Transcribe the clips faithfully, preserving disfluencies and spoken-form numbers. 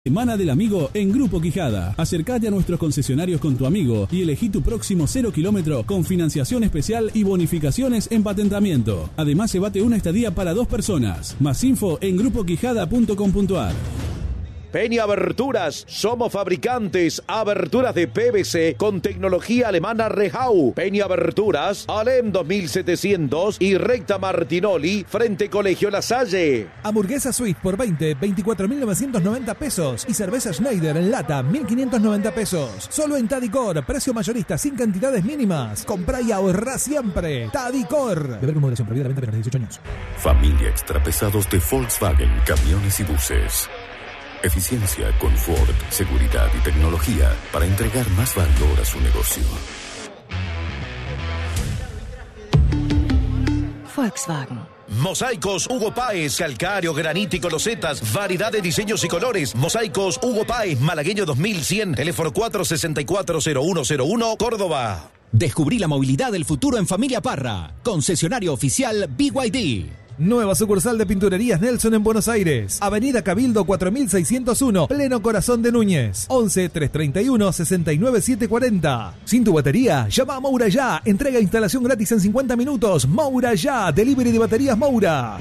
Semana del Amigo en Grupo Quijada. Acércate a nuestros concesionarios con tu amigo y elegí tu próximo cero kilómetro con financiación especial y bonificaciones en patentamiento. Además, se bate una estadía para dos personas. Más info en grupo quijada punto com punto a r. Peña Aberturas, somos fabricantes, aberturas de P V C con tecnología alemana Rehau. Peña Aberturas, Alem dos mil setecientos y Recta Martinoli, frente Colegio La Salle. Hamburguesa Suite por veinte, veinticuatro mil novecientos noventa pesos y cerveza Schneider en lata, mil quinientos noventa pesos. Solo en Tadicor, precio mayorista sin cantidades mínimas. Comprá y ahorrá siempre. Tadicor. Beber con moderación, prohibida la venta de menores de dieciocho años. Familia Extrapesados de Volkswagen, camiones y buses. Eficiencia, confort, seguridad y tecnología para entregar más valor a su negocio. Volkswagen. Mosaicos Hugo Páez, calcáreo, granítico, losetas, variedad de diseños y colores. Mosaicos Hugo Páez, Malagueño dos mil cien, teléfono cuatro seis cuatro cero uno cero uno, Córdoba. Descubrí la movilidad del futuro en Familia Parra. Concesionario oficial B Y D. Nueva sucursal de Pinturerías Nelson en Buenos Aires. Avenida Cabildo cuatro mil seiscientos uno, pleno corazón de Núñez. once, trescientos treinta y uno, sesenta y nueve, setecientos cuarenta. Sin tu batería, llama a Moura Ya. Entrega e instalación gratis en cincuenta minutos. Moura Ya. Delivery de baterías Moura.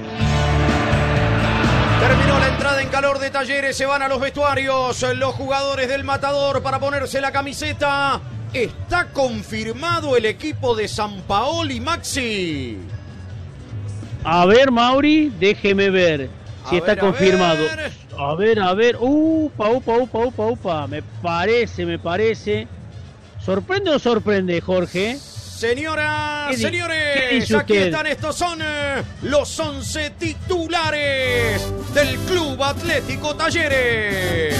Terminó la entrada en calor de Talleres. Se van a los vestuarios los jugadores del Matador para ponerse la camiseta. Está confirmado el equipo de Sampaoli, Maxi. A ver, Mauri, déjeme ver si a está ver, confirmado. A ver. a ver, a ver. Upa, upa, upa, upa, upa. Me parece, me parece. ¿Sorprende o sorprende, Jorge? Señoras, di- señores, aquí están, estos son eh, los once titulares del Club Atlético Talleres.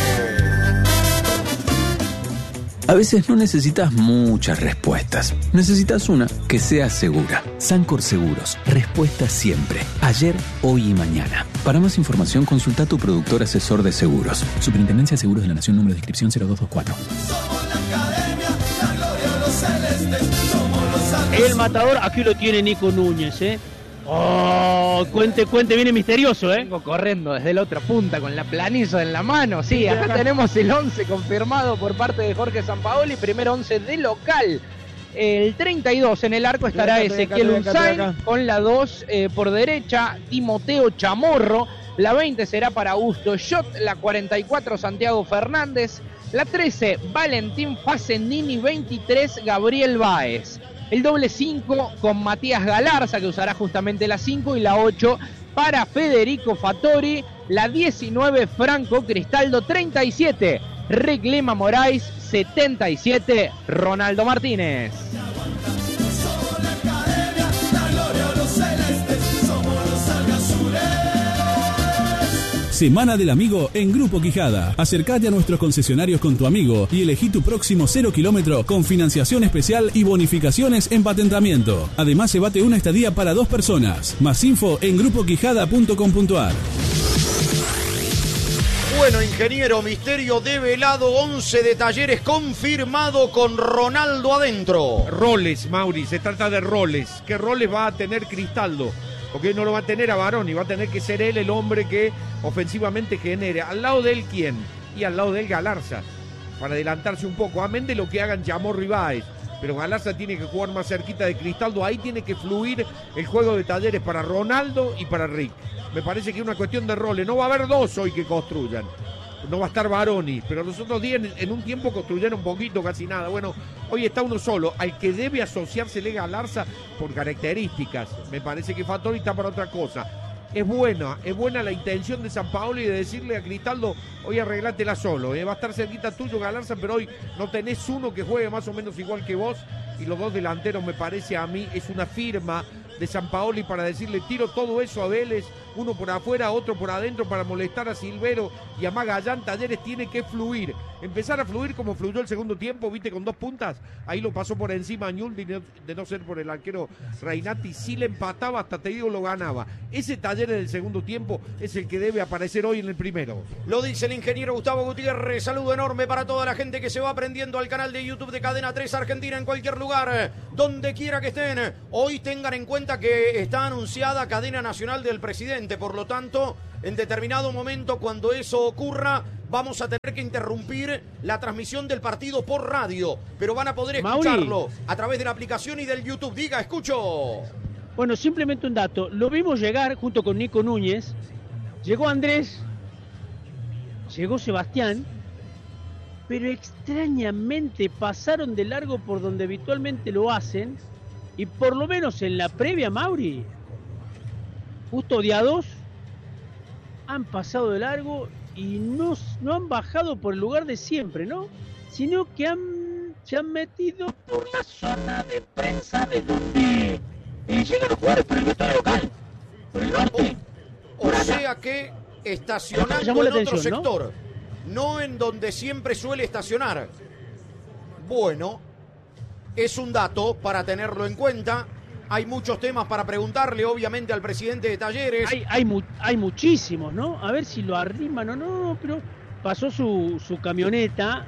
A veces no necesitas muchas respuestas. Necesitas una que sea segura. Sancor Seguros. Respuesta siempre. Ayer, hoy y mañana. Para más información, consulta a tu productor asesor de seguros. Superintendencia de Seguros de la Nación, número de inscripción cero dos dos cuatro. Somos la academia, la gloria de los celestes. Somos los salvos. El Matador, aquí lo tiene Nico Núñez, ¿eh? Oh, cuente, cuente, viene misterioso, ¿eh? Vengo corriendo desde la otra punta con la planilla en la mano. Sí, acá tenemos el once confirmado por parte de Jorge Sampaoli. Primer once de local. El treinta y dos en el arco estará Estoy acá, Ezequiel estoy acá, estoy Unzain. acá. Con la dos eh, por derecha, Timoteo Chamorro. La veinte será para Augusto Schott. La cuarenta y cuatro, Santiago Fernández. La trece, Valentín Facendini. veintitrés, Gabriel Báez. El doble cinco con Matías Galarza, que usará justamente la cinco, y la ocho para Federico Fattori. La diecinueve, Franco Cristaldo. treinta y siete, Rick Lima Moraes. setenta y siete, Ronaldo Martínez. Somos la academia, la gloria de los celestes. Somos los albiazules. Semana del Amigo en Grupo Quijada. Acércate a nuestros concesionarios con tu amigo y elegí tu próximo cero kilómetro con financiación especial y bonificaciones en patentamiento. Además, se bate una estadía para dos personas. Más info en grupo quijada punto com punto a r. Bueno, ingeniero, misterio develado, once de Talleres confirmado con Ronaldo adentro. Roles, Mauri, se trata de roles. ¿Qué roles va a tener Cristaldo? Porque no lo va a tener a Baroni, va a tener que ser él el hombre que ofensivamente genere. ¿Al lado de él quién? Y al lado de él Galarza, para adelantarse un poco. Amén de lo que hagan Chamorro y Báez. Pero Galarza tiene que jugar más cerquita de Cristaldo. Ahí tiene que fluir el juego de Talleres para Ronaldo y para Rick. Me parece que es una cuestión de roles. No va a haber dos hoy que construyan. No va a estar Baroni, pero los otros días en, en un tiempo construyeron un poquito, casi nada. Bueno, hoy está uno solo, al que debe asociársele Galarza por características. Me parece que Fattori está para otra cosa. Es buena, es buena la intención de Sampaoli de decirle a Cristaldo, hoy arreglátela solo, ¿eh? Va a estar cerquita tuyo Galarza, pero hoy no tenés uno que juegue más o menos igual que vos, y los dos delanteros me parece a mí, es una firma de Sampaoli para decirle, tiro todo eso a Vélez, uno por afuera, otro por adentro para molestar a Silvero y a Magallán. Talleres tiene que fluir, empezar a fluir como fluyó el segundo tiempo, viste, con dos puntas, ahí lo pasó por encima a Ñul, de no, de no ser por el arquero Reinati, si le empataba, hasta te digo lo ganaba. Ese Talleres del segundo tiempo es el que debe aparecer hoy en el primero. Lo dice el ingeniero Gustavo Gutiérrez. Saludo enorme para toda la gente que se va prendiendo al canal de YouTube de Cadena tres Argentina en cualquier lugar, donde quiera que estén. Hoy tengan en cuenta que está anunciada cadena nacional del presidente. Evidentemente, por lo tanto, en determinado momento, cuando eso ocurra, vamos a tener que interrumpir la transmisión del partido por radio, pero van a poder escucharlo Mauri. a través de la aplicación y del YouTube. Diga, escucho. Bueno, simplemente un dato. Lo vimos llegar junto con Nico Núñez. Llegó Andrés. Llegó Sebastián. Pero extrañamente pasaron de largo por donde habitualmente lo hacen. Y por lo menos en la previa, Mauri, justo odiados, han pasado de largo y no, no han bajado por el lugar de siempre, ¿no? Sino que han, se han metido por la zona de prensa de donde eh, llegan los jugadores por el vestuario local, por el norte. O, o sea que estacionando Llamó en la otro atención, ¿no? sector, ¿no? En donde siempre suele estacionar. Bueno, es un dato para tenerlo en cuenta. Hay muchos temas para preguntarle, obviamente, al presidente de Talleres. Hay, hay, mu- hay muchísimos, ¿no? A ver si lo arriman o no, pero pasó su, su camioneta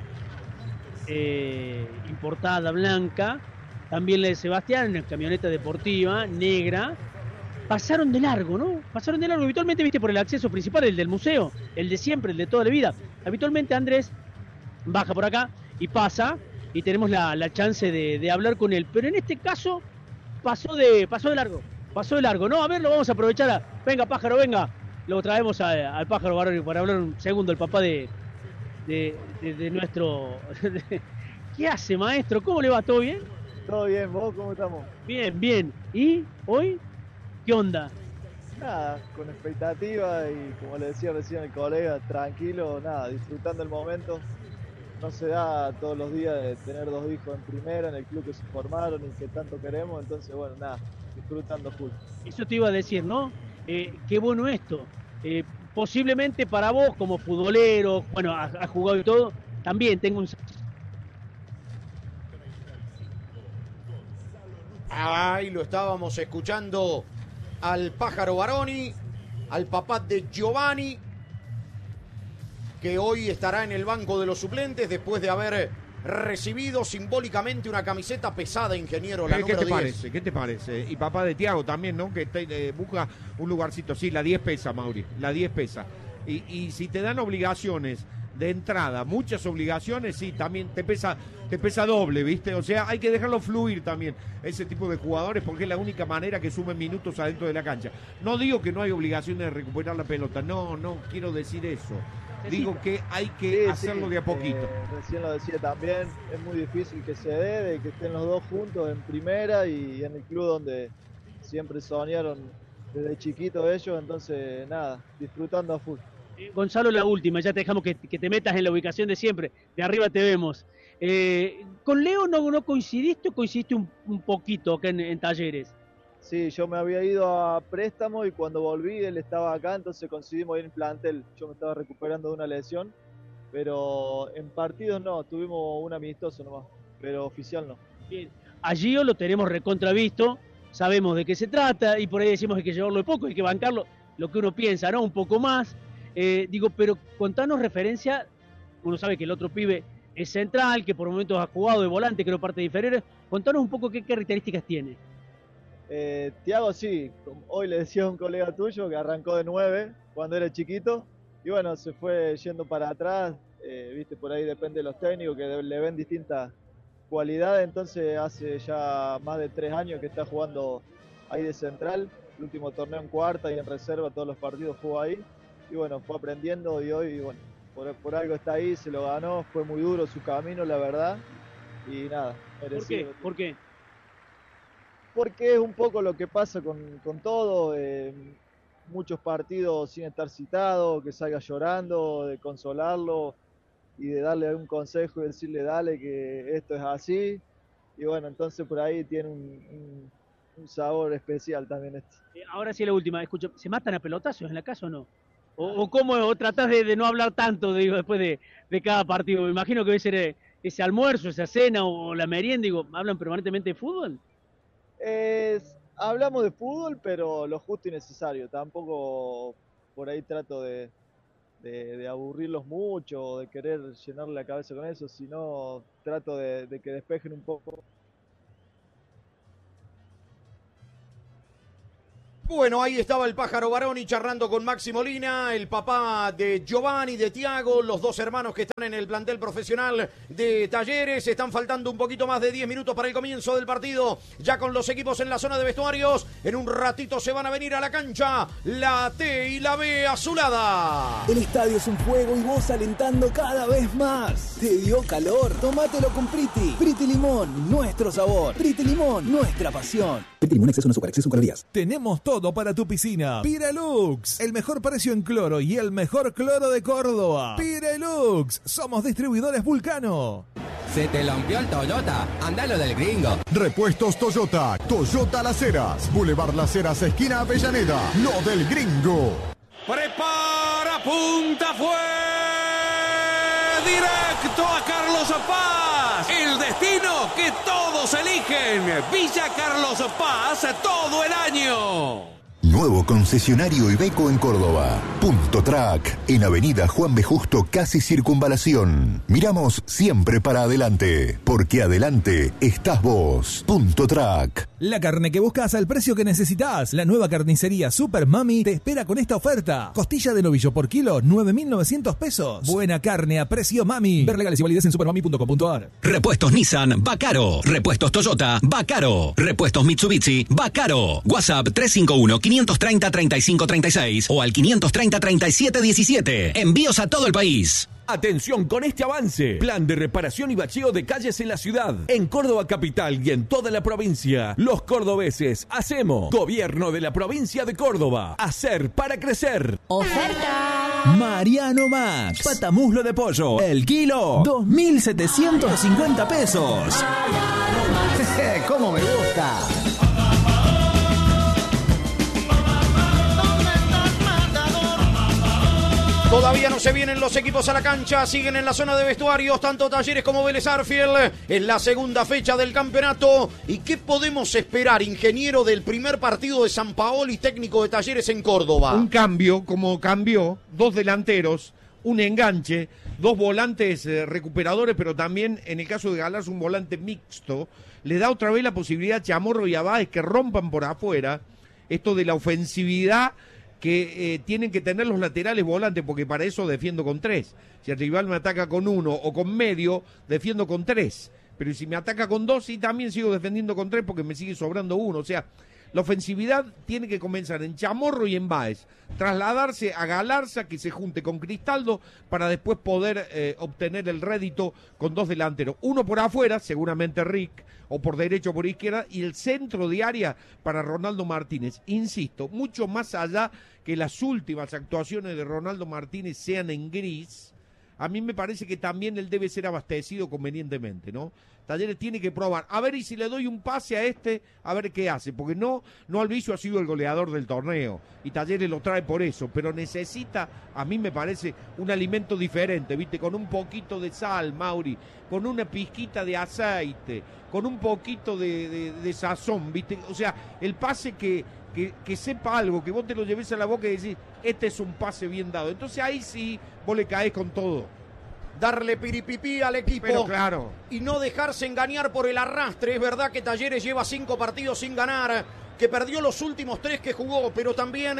eh, importada blanca, también la de Sebastián, una camioneta deportiva negra. Pasaron de largo, ¿no? Pasaron de largo. Habitualmente, viste, por el acceso principal, el del museo, el de siempre, el de toda la vida. Habitualmente Andrés baja por acá y pasa y tenemos la, la chance de, de hablar con él. Pero en este caso pasó de pasó de largo, pasó de largo. No, a ver, lo vamos a aprovechar. A, venga, pájaro, venga. Lo traemos a- al pájaro Baroni para hablar un segundo, el papá de, de, de- de nuestro... ¿Qué hace, maestro? ¿Cómo le va? ¿Todo bien? Todo bien, ¿vos cómo estamos? Bien, bien. ¿Y hoy qué onda? Nada, con expectativa y como le decía recién el colega, tranquilo, nada, disfrutando el momento. No se da todos los días de tener dos hijos en primera, en el club que se formaron y que tanto queremos, entonces bueno, nada, disfrutando full. Eso te iba a decir, ¿no? Eh, qué bueno esto. Eh, posiblemente para vos, como futbolero, bueno, has, has jugado y todo, también tengo un... Ahí lo estábamos escuchando al pájaro Baroni, al papá de Giovanni, que hoy estará en el banco de los suplentes después de haber recibido simbólicamente una camiseta pesada, ingeniero, la ¿Qué, ¿Qué número te diez. parece? ¿Qué te parece? Y papá de Tiago también, ¿no? Que te, eh, busca un lugarcito. Sí, la diez pesa, Mauri. La diez pesa. Y, y si te dan obligaciones de entrada, muchas obligaciones, sí, también te pesa, te pesa doble, ¿viste? O sea, hay que dejarlo fluir también ese tipo de jugadores porque es la única manera que sumen minutos adentro de la cancha. No digo que no hay obligación de recuperar la pelota, no, no quiero decir eso. Digo que hay que Sí, hacerlo sí, de a poquito. eh, recién lo decía también, es muy difícil que se dé, de que estén los dos juntos en primera y en el club donde siempre soñaron desde chiquitos ellos, entonces nada, disfrutando a full. Eh, Gonzalo, la última, ya te dejamos que, que te metas en la ubicación de siempre. De arriba te vemos. Eh, ¿Con Leo no, no coincidiste o coincidiste un, un poquito acá en, en Talleres? Sí, yo me había ido a préstamo y cuando volví él estaba acá, entonces coincidimos ahí en plantel. Yo me estaba recuperando de una lesión, pero en partidos no, tuvimos un amistoso nomás, pero oficial no. Bien. A Gio lo tenemos recontravisto, sabemos de qué se trata y por ahí decimos que hay que llevarlo de poco, hay que bancarlo, lo que uno piensa, ¿no? Un poco más. Eh, digo, pero contanos referencia, uno sabe que el otro pibe es central, que por momentos ha jugado de volante, creo parte de inferiores. Contanos un poco qué características tiene. Eh, Tiago sí, como hoy le decía a un colega tuyo que arrancó de nueve cuando era chiquito y bueno, se fue yendo para atrás, eh, viste, por ahí depende de los técnicos que de- le ven distintas cualidades, entonces hace ya más de tres años que está jugando ahí de central, el último torneo en cuarta y en reserva, todos los partidos jugó ahí y bueno, fue aprendiendo y hoy, bueno, por, por algo está ahí, se lo ganó, fue muy duro su camino, la verdad, y nada, ¿Por merecido. qué? ¿Por qué? Porque es un poco lo que pasa con, con todo, eh, muchos partidos sin estar citado, que salga llorando, de consolarlo y de darle algún consejo y decirle dale que esto es así. Y bueno, entonces por ahí tiene un, un- un sabor especial también esto. Eh, Ahora sí la última, escucho, ¿se matan a pelotazos en la casa o no? ¿O, o cómo o tratás de, de no hablar tanto, digo, después de, de cada partido? Me imagino que debe ser eh, ese almuerzo, esa cena o la merienda, digo, ¿hablan permanentemente de fútbol? Es- hablamos de fútbol, pero lo justo y necesario. Tampoco por ahí trato de, de- de aburrirlos mucho o de querer llenarle la cabeza con eso, sino trato de, de que despejen un poco. Bueno, ahí estaba el Pájaro Baroni charlando con Maxi Molina, el papá de Giovanni, de Tiago, los dos hermanos que están en el plantel profesional de Talleres. Están faltando un poquito más de diez minutos para el comienzo del partido, ya con los equipos en la zona de vestuarios. En un ratito se van a venir a la cancha la T y la B azulada. El estadio es un juego y vos alentando cada vez más. ¿Te dio calor? Tómatelo con Priti. Priti Limón, nuestro sabor. Priti Limón, nuestra pasión. Priti Limón, exceso no azúcar, exceso en calorías. Tenemos todo para tu piscina. Pirelux, el mejor precio en cloro y el mejor cloro de Córdoba. Pirelux, somos distribuidores Vulcano. ¿Se te lampió el Toyota? Andalo del gringo. Repuestos Toyota, Toyota Las Heras, Boulevard Las Heras, esquina Avellaneda, lo del gringo. Prepara, punta, fue directo a Carlos Paz. El destino que todos eligen. Villa Carlos Paz todo el año. Nuevo concesionario Iveco en Córdoba. Punto Track, en Avenida Juan B. Justo, casi Circunvalación. Miramos siempre para adelante, porque adelante estás vos. Punto Track. La carne que buscas al precio que necesitas. La nueva carnicería Super Mami te espera con esta oferta. Costilla de novillo por kilo, nueve mil novecientos pesos. Buena carne a precio Mami. Ver legales y validez en supermami punto com punto a r. Repuestos Nissan, va caro. Repuestos Toyota, va caro. Repuestos Mitsubishi, va caro. WhatsApp tres cinco uno, quinientos treinta, treinta y cinco treinta y seis o al quinientos treinta, treinta y siete diecisiete. Envíos a todo el país. Atención con este avance. Plan de reparación y bacheo de calles en la ciudad, en Córdoba capital y en toda la provincia. Los cordobeses hacemos. Gobierno de la provincia de Córdoba. Hacer para crecer. ¡Oferta! Mariano Max. Patamuslo de pollo. El kilo. dos mil setecientos cincuenta pesos. ¿Cómo me gusta? Todavía no se vienen los equipos a la cancha, siguen en la zona de vestuarios, tanto Talleres como Vélez Arfield. Es la segunda fecha del campeonato. ¿Y qué podemos esperar, ingeniero, del primer partido de Sampaoli, técnico de Talleres en Córdoba? Un cambio, como cambió, dos delanteros, un enganche, dos volantes eh, recuperadores, pero también, en el caso de Galarza, un volante mixto. Le da otra vez la posibilidad a Chamorro y a Báez que rompan por afuera. Esto de la ofensividad que eh, tienen que tener los laterales volantes, porque para eso defiendo con tres. Si el rival me ataca con uno o con medio, defiendo con tres. Pero si me ataca con dos, sí, también sigo defendiendo con tres porque me sigue sobrando uno. O sea, la ofensividad tiene que comenzar en Chamorro y en Báez. Trasladarse a Galarza, que se junte con Cristaldo, para después poder eh, obtener el rédito con dos delanteros. Uno por afuera, seguramente Rick, o por derecha o por izquierda, y el centro de área para Ronaldo Martínez. Insisto, mucho más allá que las últimas actuaciones de Ronaldo Martínez sean en gris, a mí me parece que también él debe ser abastecido convenientemente, ¿no? Talleres tiene que probar, a ver, y si le doy un pase a este, a ver qué hace, porque no, no Alviso ha sido el goleador del torneo, y Talleres lo trae por eso, pero necesita, a mí me parece, un alimento diferente, ¿viste? Con un poquito de sal, Mauri, con una pizquita de aceite, con un poquito de, de, de sazón, ¿viste? O sea, el pase que, que, que sepa algo, que vos te lo lleves a la boca y decís, este es un pase bien dado. Entonces ahí sí, vos le caes con todo. Darle piripipí al equipo. Pero claro. Y no dejarse engañar por el arrastre. Es verdad que Talleres lleva cinco partidos sin ganar, que perdió los últimos tres que jugó, pero también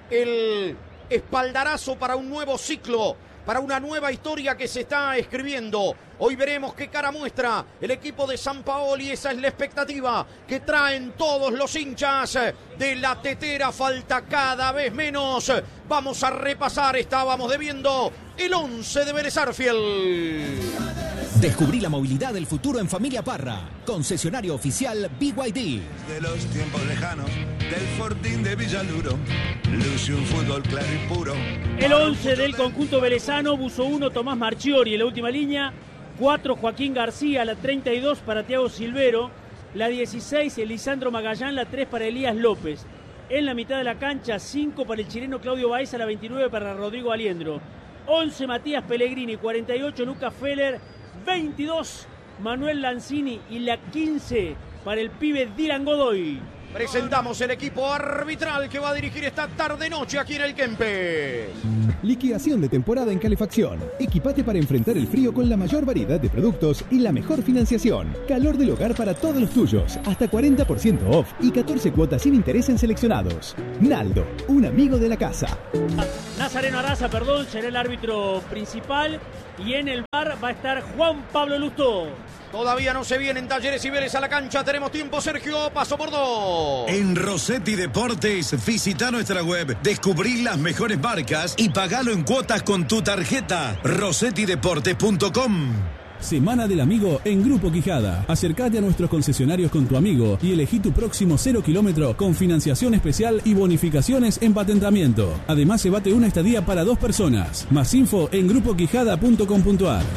el espaldarazo para un nuevo ciclo, para una nueva historia que se está escribiendo. Hoy veremos qué cara muestra el equipo de Sampaoli. Esa es la expectativa que traen todos los hinchas de la tetera. Falta cada vez menos. Vamos a repasar, estábamos debiendo el once de Vélez Arfield. Descubrí la movilidad del futuro en Familia Parra. Concesionario oficial B Y D. De los tiempos lejanos, del Fortín de Villaluro, luce un fútbol claro y puro. El once del conjunto velezano: Buzo uno, Tomás Marchiori en la última línea, cuatro, Joaquín García, la treinta y dos para Thiago Silvero, la dieciséis, Lisandro Magallán, la tres para Elías López. En la mitad de la cancha, cinco para el chileno Claudio Baeza, la veintinueve para Rodrigo Aliendro. once, Matías Pellegrini, cuarenta y ocho, Lucas Feller, veintidós, Manuel Lanzini, y la quince para el pibe Dylan Godoy. Presentamos el equipo arbitral que va a dirigir esta tarde-noche aquí en el Kempes. Liquidación de temporada en calefacción. Equipate para enfrentar el frío con la mayor variedad de productos y la mejor financiación. Calor del hogar para todos los tuyos. Hasta cuarenta por ciento off y catorce cuotas sin interés en seleccionados. Naldo, un amigo de la casa. Nazareno Arraza, perdón, será el árbitro principal. Y en el bar va a estar Juan Pablo Lustó. Todavía no se vienen Talleres y Vélez a la cancha. Tenemos tiempo, Sergio. Paso por dos. En Rossetti Deportes, visita nuestra web, descubrí las mejores marcas y pagalo en cuotas con tu tarjeta. rossetti deportes punto com. Semana del Amigo en Grupo Quijada. Acércate a nuestros concesionarios con tu amigo y elegí tu próximo cero kilómetro con financiación especial y bonificaciones en patentamiento. Además, se bate una estadía para dos personas. Más info en grupo quijada punto com punto a r.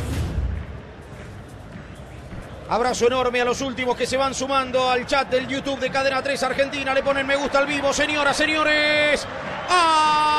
Abrazo enorme a los últimos que se van sumando al chat del YouTube de Cadena tres Argentina. Le ponen me gusta al vivo, señoras, señores. ¡Ah!